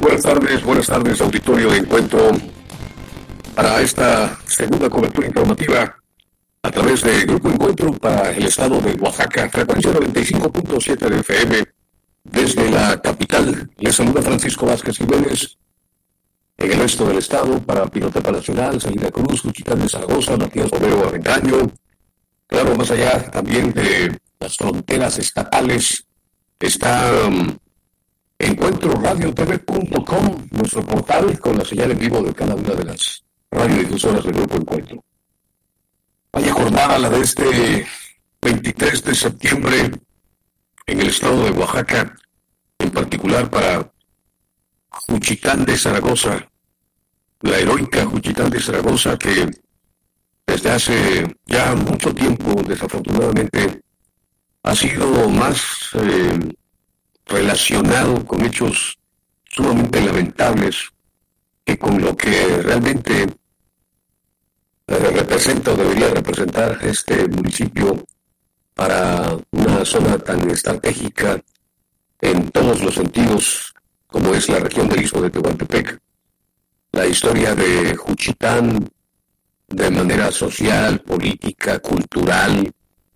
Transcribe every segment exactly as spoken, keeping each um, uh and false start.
buenas tardes, buenas tardes, auditorio de Encuentro, para esta segunda cobertura informativa a través de Grupo Encuentro para el estado de Oaxaca, frecuencia noventa y cinco punto siete de F M, desde la capital. Les saluda Francisco Vázquez Jiménez, en el resto del estado, para Pinotepa Nacional, Salina Cruz, Juchitán de Zaragoza, Matías Romero Avendaño, claro, más allá también de las fronteras estatales, está um, encuentro radio t v punto com, nuestro portal con la señal en vivo de cada una de las radiodifusoras del Grupo Encuentro. Vaya jornada la de este veintitrés de septiembre en el estado de Oaxaca, en particular para Juchitán de Zaragoza, la heroica Juchitán de Zaragoza que desde hace ya mucho tiempo, desafortunadamente, ha sido más eh, relacionado con hechos sumamente lamentables que con lo que realmente eh, representa o debería representar este municipio para una zona tan estratégica en todos los sentidos como es la región del Istmo de Tehuantepec. La historia de Juchitán de manera social, política, cultural,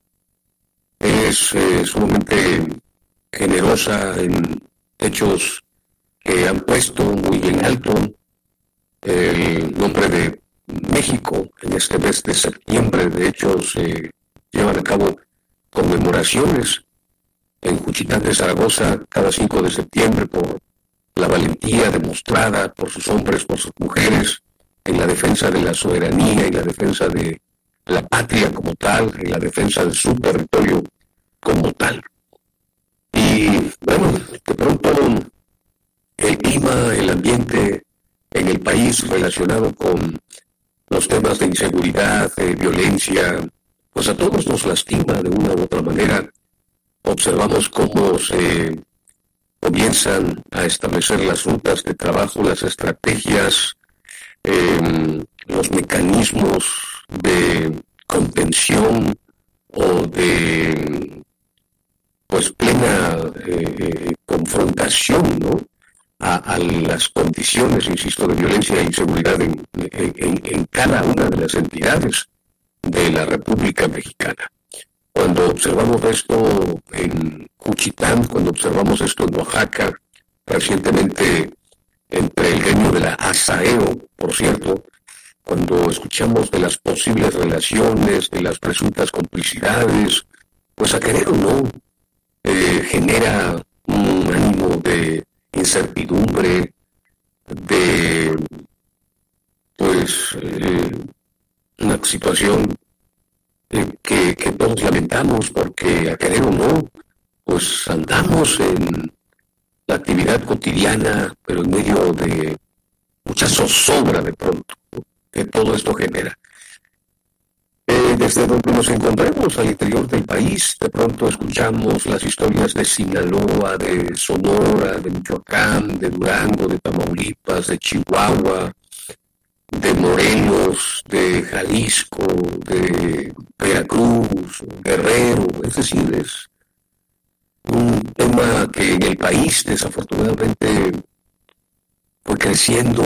es eh, sumamente generosa en hechos que han puesto muy en alto el nombre de México en este mes de septiembre. De hecho, se llevan a cabo conmemoraciones en Juchitán de Zaragoza cada cinco de septiembre por la valentía demostrada por sus hombres, por sus mujeres, en la defensa de la soberanía, en la defensa de la patria como tal, en la defensa de su territorio como tal. Y bueno, de pronto el clima, el ambiente en el país relacionado con los temas de inseguridad, de violencia, pues a todos nos lastima de una u otra manera. Observamos cómo se comienzan a establecer las rutas de trabajo, las estrategias, eh, los mecanismos de contención o de pues plena eh, confrontación, ¿no? A, a las condiciones, insisto, de violencia e inseguridad en, en, en cada una de las entidades de la República Mexicana. Cuando observamos esto en Juchitán, cuando observamos esto en Oaxaca, recientemente entre el gremio de la ASAEO, por cierto, cuando escuchamos de las posibles relaciones, de las presuntas complicidades, pues a querer o no, eh, genera un ánimo de incertidumbre, de pues eh, una situación eh, que, que todos lamentamos, porque a querer o no, pues andamos en la actividad cotidiana, pero en medio de mucha zozobra de pronto, ¿no?, que todo esto genera. Eh, desde donde nos encontremos al interior del país, de pronto escuchamos las historias de Sinaloa, de Sonora, de Michoacán, de Durango, de Tamaulipas, de Chihuahua, de Morelos, de Jalisco, de Veracruz, Guerrero. Es decir, es un tema que en el país desafortunadamente fue creciendo,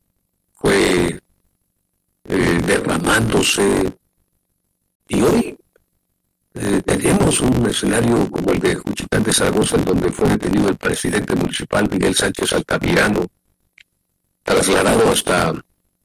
fue eh, derramándose, y hoy eh, tenemos un escenario como el de Juchitán de Zaragoza, en donde fue detenido el presidente municipal Miguel Sánchez Altamirano, trasladado hasta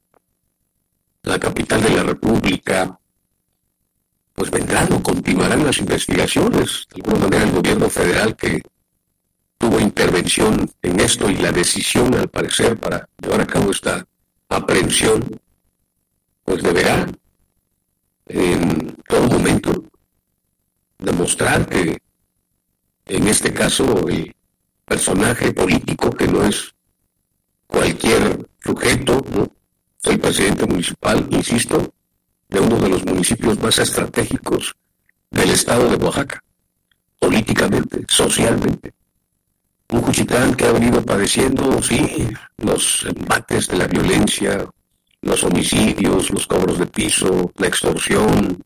la capital de la República. Pues vendrán o continuarán las investigaciones. De alguna manera el gobierno federal, que tuvo intervención en esto y la decisión, al parecer, para llevar a cabo esta aprehensión, pues deberá en todo momento demostrar que en este caso el personaje político, que no es cualquier sujeto, ¿no?, soy presidente municipal, insisto, de uno de los municipios más estratégicos del estado de Oaxaca, políticamente, socialmente. Un Juchitán que ha venido padeciendo, sí, los embates de la violencia, los homicidios, los cobros de piso, la extorsión,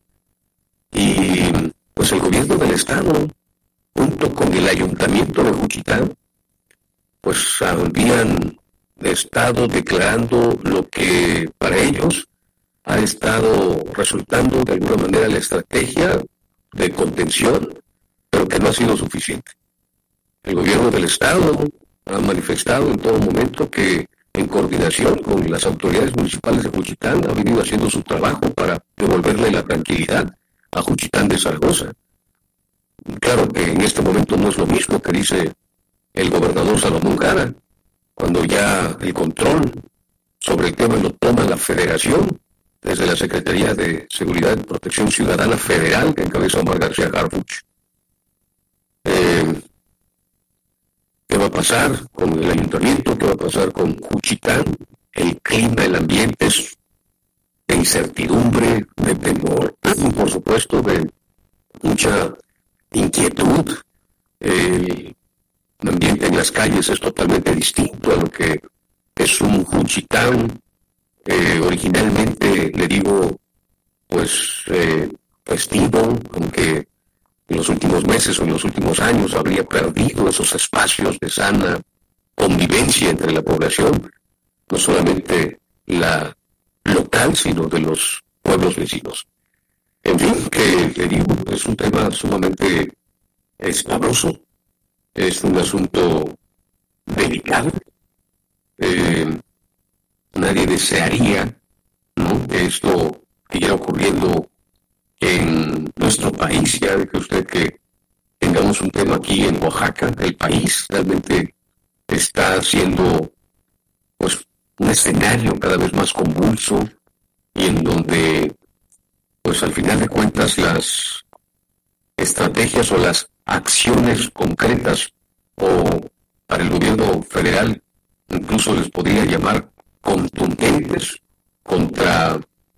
y pues el gobierno del estado, junto con el ayuntamiento de Juchitán, pues habían estado declarando lo que para ellos ha estado resultando de alguna manera la estrategia de contención, pero que no ha sido suficiente. El gobierno del estado ha manifestado en todo momento que en coordinación con las autoridades municipales de Juchitán ha venido haciendo su trabajo para devolverle la tranquilidad a Juchitán de Zaragoza. Claro que en este momento no es lo mismo que dice el gobernador Salomón Jara, cuando ya el control sobre el tema lo toma la Federación, desde la Secretaría de Seguridad y Protección Ciudadana Federal, que encabeza Omar García Harfuch. Eh, ¿Qué va a pasar con el ayuntamiento? ¿Qué va a pasar con Juchitán? El clima, el ambiente es de incertidumbre, de temor, por supuesto, de mucha inquietud. El ambiente en las calles es totalmente distinto a lo que es un Juchitán. Eh, originalmente, le digo, pues, eh, festivo, aunque en los últimos meses o en los últimos años habría perdido esos espacios de sana convivencia entre la población, no solamente la local, sino de los pueblos vecinos. En fin, que le digo, es un tema sumamente escabroso, es un asunto delicado. Eh, nadie desearía, ¿no?, que esto siguiera ocurriendo en nuestro país. Ya ve que usted que tengamos un tema aquí en Oaxaca, el país realmente está siendo pues un escenario cada vez más convulso y en donde pues al final de cuentas las estrategias o las acciones concretas, o para el gobierno federal incluso les podría llamar contundentes, contra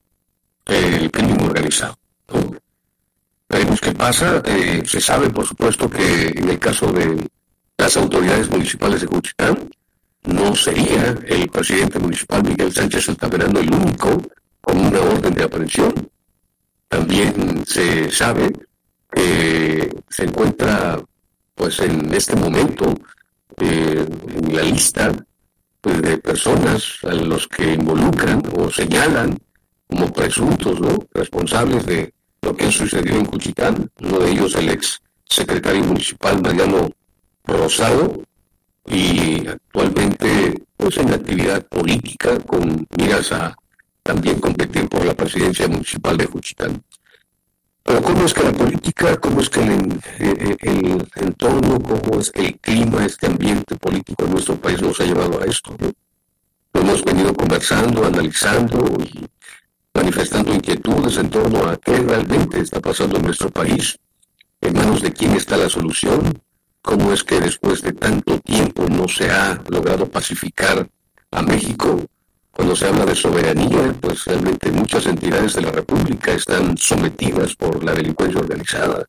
el crimen organizado, ¿no? Veremos qué pasa. Eh, se sabe, por supuesto, que en el caso de las autoridades municipales de Juchitán, no sería el presidente municipal Miguel Sánchez Altamirano el único con una orden de aprehensión. También se sabe que se encuentra, pues en este momento, eh, en la lista pues, de personas a los que involucran o señalan como presuntos, ¿no?, responsables de lo que sucedió en Juchitán. Uno de ellos, el ex secretario municipal Mariano Rosado, y actualmente pues en actividad política con miras a también competir por la presidencia municipal de Juchitán. Pero ¿cómo es que la política, cómo es que el, el, el entorno, cómo es que el clima, este ambiente político en nuestro país nos ha llevado a esto, ¿no? Lo hemos venido conversando, analizando y manifestando inquietudes en torno a qué realmente está pasando en nuestro país, en manos de quién está la solución, cómo es que después de tanto tiempo no se ha logrado pacificar a México. Cuando se habla de soberanía, pues realmente muchas entidades de la República están sometidas por la delincuencia organizada.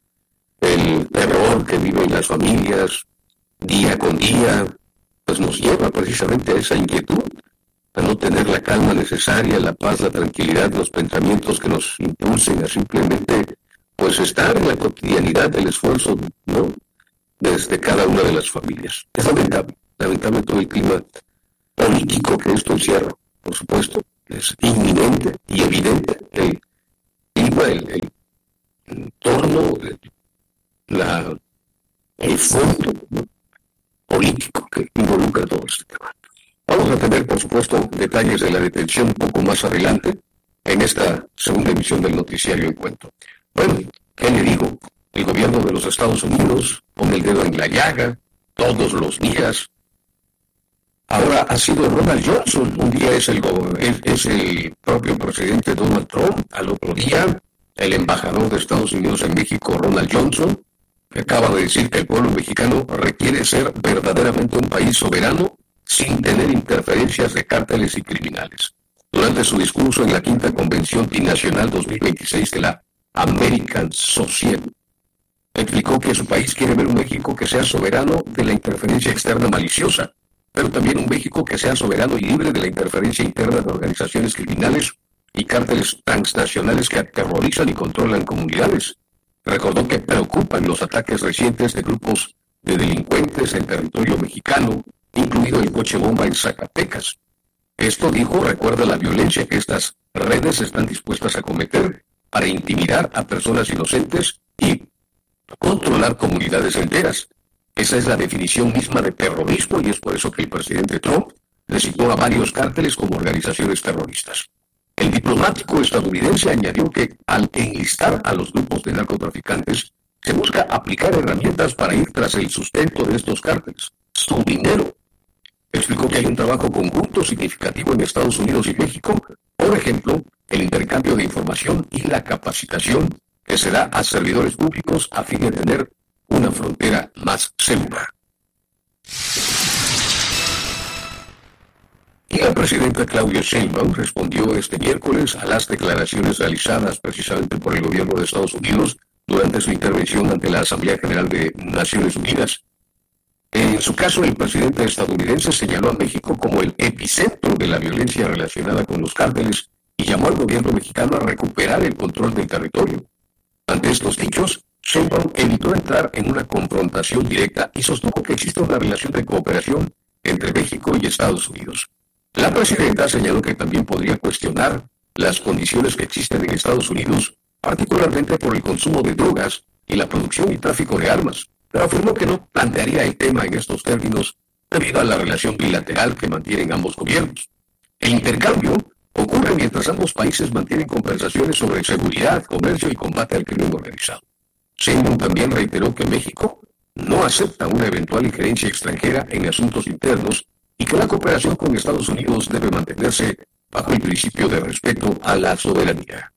El terror que viven las familias día con día, pues nos lleva precisamente a esa inquietud, a no tener la calma necesaria, la paz, la tranquilidad, los pensamientos que nos impulsen a simplemente pues estar en la cotidianidad del esfuerzo, ¿no?, desde cada una de las familias. Es lamentable, lamentable todo el clima político que esto encierra, por supuesto. Es inminente y evidente el clima, el, el entorno, el, la, el fondo, ¿no?, político que involucra todo este tema. Vamos a tener, por supuesto, detalles de la detención un poco más adelante en esta segunda emisión del Noticiario Encuentro. Bueno, ¿qué le digo? El gobierno de los Estados Unidos pone el dedo en la llaga todos los días. Ahora ha sido Ronald Johnson, un día es el, es, es el propio presidente Donald Trump, al otro día el embajador de Estados Unidos en México, Ronald Johnson, que acaba de decir que el pueblo mexicano requiere ser verdaderamente un país soberano sin tener interferencias de cárteles y criminales. Durante su discurso en la quinta Convención Binacional dos mil veintiséis de la American Society, explicó que su país quiere ver un México que sea soberano de la interferencia externa maliciosa, pero también un México que sea soberano y libre de la interferencia interna de organizaciones criminales y cárteles transnacionales que aterrorizan y controlan comunidades. Recordó que preocupan los ataques recientes de grupos de delincuentes en territorio mexicano incluido el coche bomba en Zacatecas. Esto, dijo, recuerda la violencia que estas redes están dispuestas a cometer para intimidar a personas inocentes y controlar comunidades enteras. Esa es la definición misma de terrorismo y es por eso que el presidente Trump designó a varios cárteles como organizaciones terroristas. El diplomático estadounidense añadió que al enlistar a los grupos de narcotraficantes se busca aplicar herramientas para ir tras el sustento de estos cárteles, su dinero. Explicó que hay un trabajo conjunto significativo en Estados Unidos y México, por ejemplo, el intercambio de información y la capacitación que se da a servidores públicos a fin de tener una frontera más segura. Y la presidenta Claudia Sheinbaum respondió este miércoles a las declaraciones realizadas precisamente por el gobierno de Estados Unidos durante su intervención ante la Asamblea General de Naciones Unidas. En su caso, el presidente estadounidense señaló a México como el epicentro de la violencia relacionada con los cárteles y llamó al gobierno mexicano a recuperar el control del territorio. Ante estos dichos, Sheinbaum evitó entrar en una confrontación directa y sostuvo que existe una relación de cooperación entre México y Estados Unidos. La presidenta señaló que también podría cuestionar las condiciones que existen en Estados Unidos, particularmente por el consumo de drogas y la producción y tráfico de armas, pero afirmó que no plantearía el tema en estos términos debido a la relación bilateral que mantienen ambos gobiernos. El intercambio ocurre mientras ambos países mantienen conversaciones sobre seguridad, comercio y combate al crimen organizado. Sheinbaum también reiteró que México no acepta una eventual injerencia extranjera en asuntos internos y que la cooperación con Estados Unidos debe mantenerse bajo el principio de respeto a la soberanía.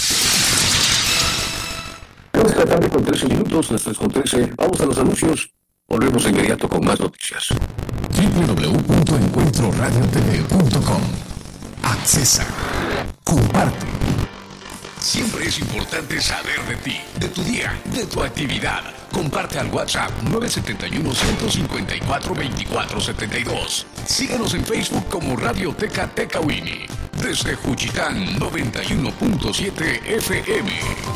Vamos a la tarde con trece minutos, las tres con trece. Vamos a los anuncios. Volvemos de inmediato con más noticias. doble u doble u doble u punto encuentro radio t v punto com. Accesa. Comparte. Siempre es importante saber de ti, de tu día, de tu actividad. Comparte al WhatsApp nueve siete uno, uno cinco cuatro, dos cuatro siete dos. Síguenos en Facebook como Radioteca Tecauini. Desde Juchitán noventa y uno punto siete F M.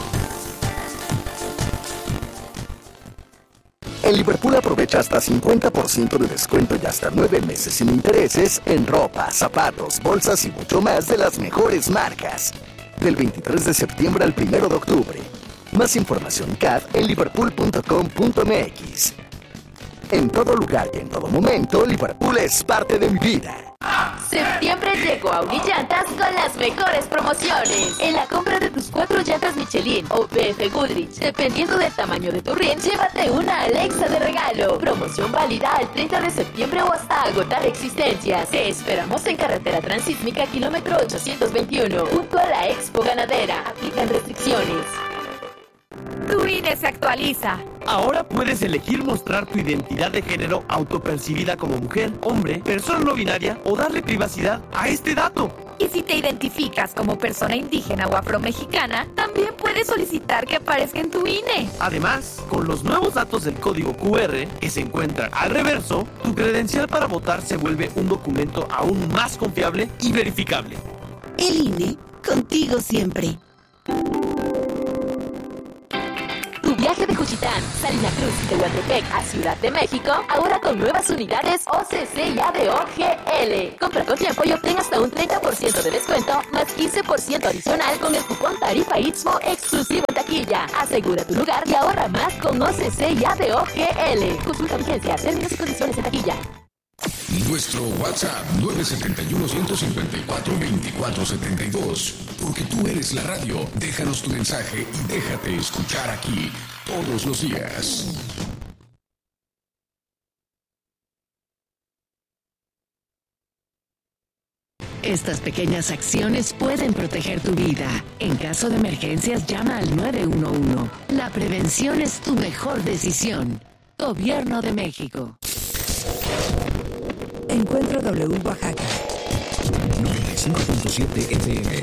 En Liverpool aprovecha hasta cincuenta por ciento de descuento y hasta nueve meses sin intereses en ropa, zapatos, bolsas y mucho más de las mejores marcas. Del veintitrés de septiembre al primero de octubre. Más información C A D en liverpool punto com punto m x. En todo lugar y en todo momento, Liverpool es parte de mi vida. Septiembre llegó a Unillantas con las mejores promociones. En la compra de tus cuatro llantas Michelin o B F Goodrich, dependiendo del tamaño de tu rin, llévate una Alexa de regalo. Promoción válida al treinta de septiembre o hasta agotar existencias. Te esperamos en carretera transísmica kilómetro ochocientos veintiuno, junto a la Expo Ganadera. Aplican restricciones. Tu I N E se actualiza. Ahora puedes elegir mostrar tu identidad de género autopercibida como mujer, hombre, persona no binaria o darle privacidad a este dato. Y si te identificas como persona indígena o afromexicana, también puedes solicitar que aparezca en tu I N E. Además, con los nuevos datos del código Q R que se encuentran al reverso, tu credencial para votar se vuelve un documento aún más confiable y verificable. El I N E, contigo siempre. Viaje de Juchitán, Salina Cruz y Tehuantepec a Ciudad de México, ahora con nuevas unidades O C C y A D O G L. Compra con tiempo y obtén hasta un treinta por ciento de descuento, más quince por ciento adicional con el cupón Tarifa Istmo exclusivo en taquilla. Asegura tu lugar y ahorra más con O C C y A D O G L. Consulta vigencia, términos y condiciones en taquilla. Nuestro WhatsApp nueve siete uno, uno cinco cuatro, dos cuatro siete dos. Porque tú eres la radio. Déjanos tu mensaje y déjate escuchar aquí todos los días. Estas pequeñas acciones pueden proteger tu vida. En caso de emergencias, llama al nueve uno uno. La prevención es tu mejor decisión. Gobierno de México. Encuentro W Oaxaca noventa y cinco punto siete F M.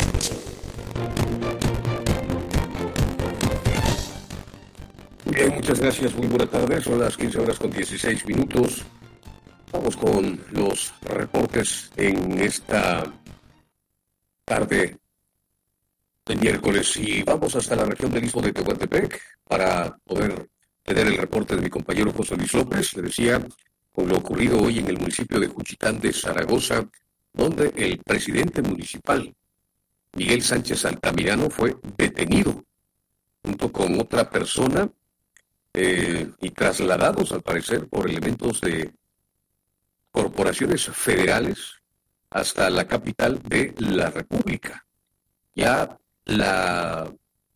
Bien, muchas gracias, muy buena tarde. Son las quince horas con dieciséis minutos. Vamos con los reportes en esta tarde de miércoles y vamos hasta la región del Istmo de Tehuantepec para poder tener el reporte de mi compañero José Luis López. Le decía, con lo ocurrido hoy en el municipio de Juchitán de Zaragoza, donde el presidente municipal, Miguel Sánchez Altamirano, fue detenido junto con otra persona eh, y trasladados, al parecer, por elementos de corporaciones federales hasta la capital de la República. Ya la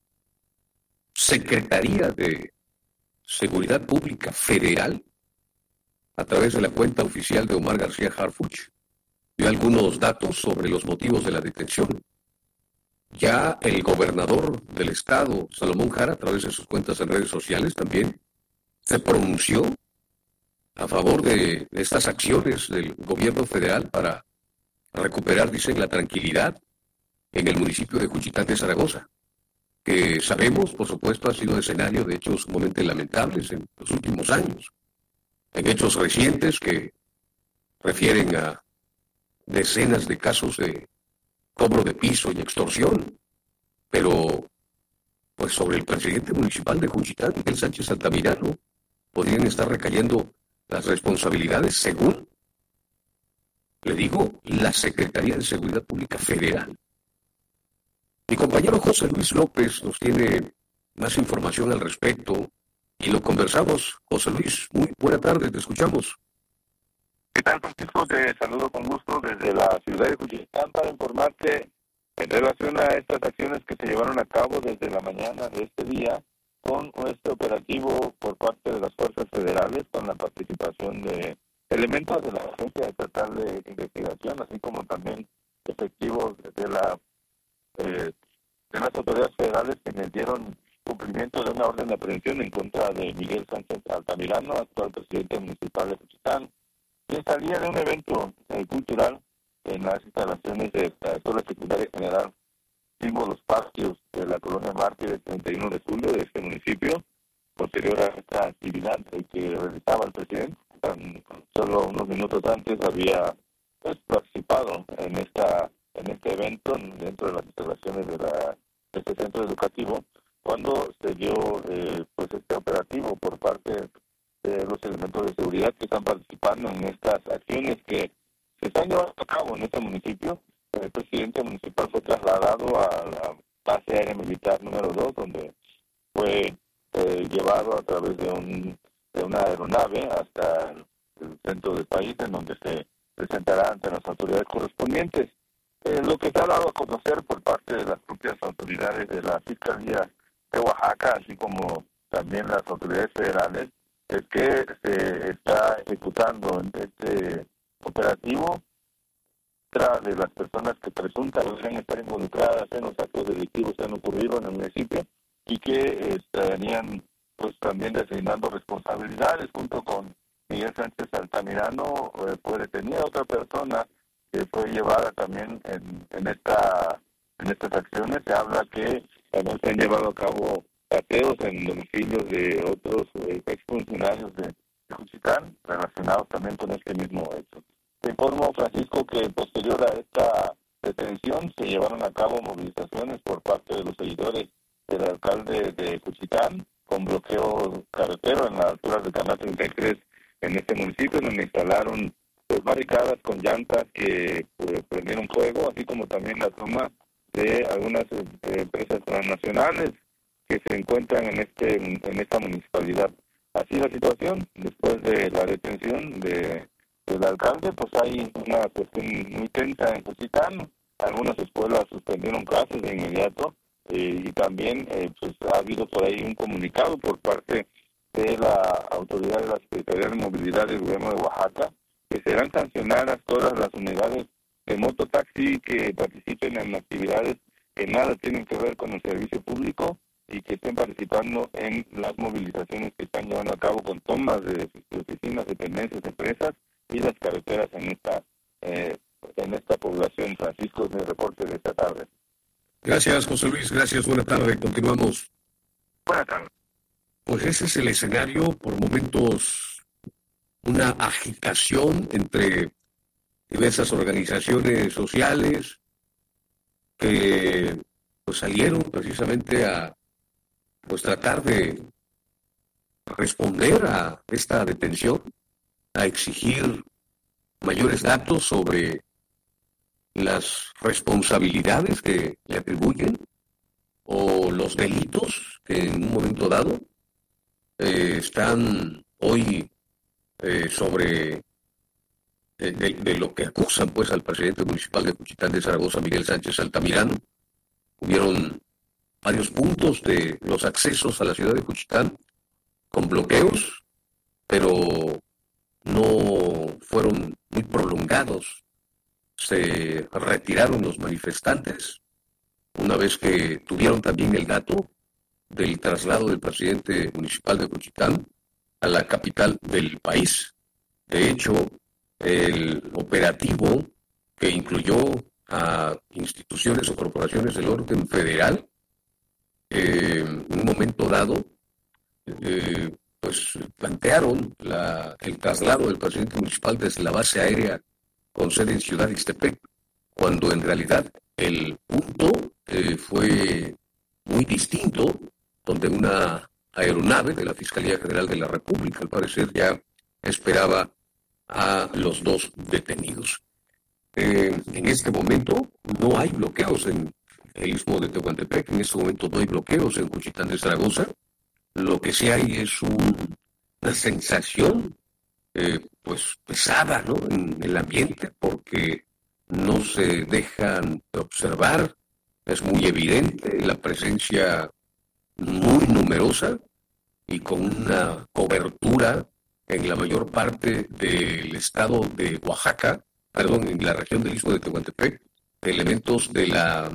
Secretaría de Seguridad Pública Federal, a través de la cuenta oficial de Omar García Harfuch, dio algunos datos sobre los motivos de la detención. Ya el gobernador del estado, Salomón Jara, a través de sus cuentas en redes sociales, también se pronunció a favor de estas acciones del gobierno federal para recuperar, dicen, la tranquilidad en el municipio de Juchitán de Zaragoza, que sabemos, por supuesto, ha sido escenario de hechos sumamente lamentables en los últimos años, en hechos recientes que refieren a decenas de casos de cobro de piso y extorsión, pero pues sobre el presidente municipal de Juchitán, Miguel Sánchez Altamirano, podrían estar recayendo las responsabilidades según, le digo, la Secretaría de Seguridad Pública Federal. Mi compañero José Luis López nos tiene más información al respecto y lo conversamos. José Luis, muy buena tarde, te escuchamos. ¿Qué tal, Francisco? Te saludo con gusto desde la ciudad de Juchitán para informarte en relación a estas acciones que se llevaron a cabo desde la mañana de este día con este operativo por parte de las fuerzas federales, con la participación de elementos de la Agencia Estatal de Investigación, así como también efectivos de la eh, de las autoridades federales que me dieron cumplimiento de una orden de aprehensión en contra de Miguel Sánchez Altamirano, actual presidente municipal de Juchitán, quien salía de un evento eh, cultural en las instalaciones de la Escuela Secundaria General Símbolos Patios de la Colonia Mártires treinta y uno de julio de este municipio, posterior a esta actividad que realizaba el presidente. Tan, solo unos minutos antes había pues, participado en esta en este evento dentro de las instalaciones de, la, de este centro educativo, cuando se dio eh, pues este operativo por parte de los elementos de seguridad que están participando en estas acciones que se están llevando a cabo en este municipio. El presidente municipal fue trasladado a la base aérea militar número dos, donde fue eh, llevado a través de, un, de una aeronave hasta el centro del país, en donde se presentará ante las autoridades correspondientes. Eh, lo que se ha dado a conocer por parte de las propias autoridades de la Fiscalía de Oaxaca, así como también las autoridades federales, es que se está ejecutando este operativo tras de las personas que presuntamente podrían estar involucradas en los actos delictivos que han ocurrido en el municipio y que estarían pues también designando responsabilidades junto con Miguel Sánchez Altamirano. Eh, fue detenida otra persona que fue llevada también en, en esta en estas acciones. Se habla que también se han llevado a cabo cateos en domicilios de otros eh, exfuncionarios de Juchitán relacionados también con este mismo hecho. Te informo, Francisco, que posterior a esta detención se llevaron a cabo movilizaciones por parte de los seguidores del alcalde de Juchitán con bloqueo carretero en las alturas del canal treinta y tres en este municipio, donde instalaron pues, barricadas con llantas que pues, prendieron fuego, así como también la toma de algunas eh, empresas transnacionales que se encuentran en este en esta municipalidad. Así la situación, después de la detención de del alcalde, pues hay una cuestión muy tensa en Juchitán. Algunas escuelas suspendieron clases de inmediato eh, y también eh, pues ha habido por ahí un comunicado por parte de la autoridad de la Secretaría de Movilidad del Gobierno de Oaxaca que serán sancionadas todas las unidades de mototaxi que participen en actividades que nada tienen que ver con el servicio público y que estén participando en las movilizaciones que están llevando a cabo con tomas de, de oficinas, dependencias, empresas y las carreteras en esta eh, en esta población. Francisco, es mi reporte de esta tarde. Gracias, José Luis. Gracias. Buena tarde. Continuamos. Buenas tardes. Pues ese es el escenario. Por momentos, una agitación entre diversas organizaciones sociales que pues, salieron precisamente a pues tratar de responder a esta detención a exigir mayores datos sobre las responsabilidades que le atribuyen o los delitos que en un momento dado eh, están hoy eh, sobre eh, de, de lo que acusan pues al presidente municipal de Juchitán de Zaragoza, Miguel Sánchez Altamirano. Hubieron varios puntos de los accesos a la ciudad de Juchitán con bloqueos, pero no fueron muy prolongados. Se retiraron los manifestantes una vez que tuvieron también el dato del traslado del presidente municipal de Juchitán a la capital del país. De hecho, el operativo que incluyó a instituciones o corporaciones del orden federal, eh, en un momento dado, eh, pues plantearon la, el traslado del presidente municipal desde la base aérea con sede en Ciudad Ixtepec, cuando en realidad el punto eh, fue muy distinto, donde una aeronave de la Fiscalía General de la República, al parecer, ya esperaba a los dos detenidos. Eh, en este momento no hay bloqueos en el Istmo de Tehuantepec, en este momento no hay bloqueos en Juchitán de Zaragoza. Lo que sí hay es un, una sensación eh, pues pesada, ¿no?, en el ambiente, porque no se dejan de observar. Es muy evidente la presencia muy numerosa y con una cobertura en la mayor parte del estado de Oaxaca, perdón, en la región del Istmo de Tehuantepec, de elementos de la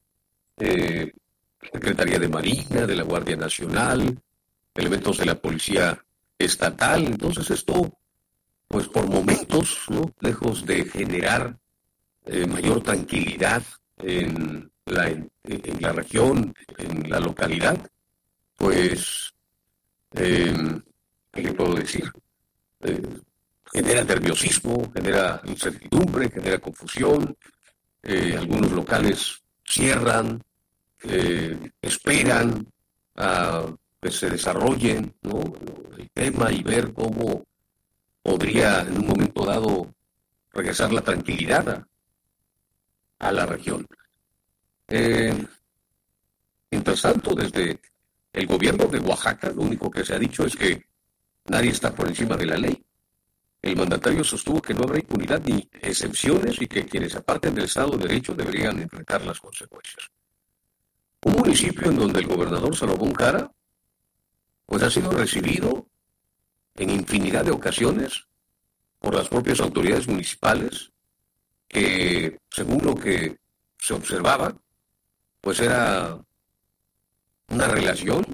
eh, Secretaría de Marina, de la Guardia Nacional, elementos de la Policía Estatal. Entonces esto, pues por momentos, ¿no?, lejos de generar eh, mayor tranquilidad en la, en, en la región, en la localidad, pues, eh, ¿qué le puedo decir? Eh, genera nerviosismo, genera incertidumbre, genera confusión. Eh, algunos locales cierran, eh, esperan a que se desarrollen, ¿no?, el tema y ver cómo podría en un momento dado regresar la tranquilidad a, a la región. Eh, mientras tanto, desde el gobierno de Oaxaca, lo único que se ha dicho es que nadie está por encima de la ley. El mandatario sostuvo que no habrá impunidad ni excepciones y que quienes aparten del Estado de Derecho deberían enfrentar las consecuencias. Un municipio en donde el gobernador Salomón Jara pues ha sido recibido en infinidad de ocasiones por las propias autoridades municipales, que según lo que se observaba, pues era una relación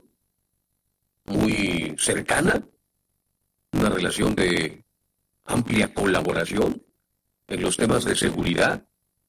muy cercana, una relación de amplia colaboración en los temas de seguridad.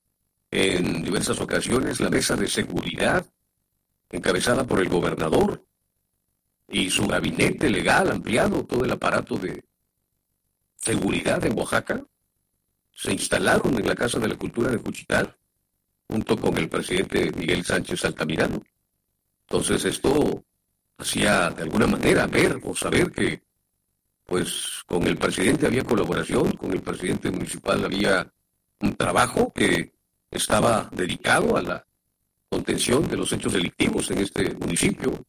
En diversas ocasiones la mesa de seguridad, encabezada por el gobernador y su gabinete legal ampliado, todo el aparato de seguridad en Oaxaca, se instalaron en la Casa de la Cultura de Juchitán, junto con el presidente Miguel Sánchez Altamirano. Entonces esto hacía de alguna manera ver o saber que pues con el presidente había colaboración, con el presidente municipal había un trabajo que estaba dedicado a la contención de los hechos delictivos en este municipio.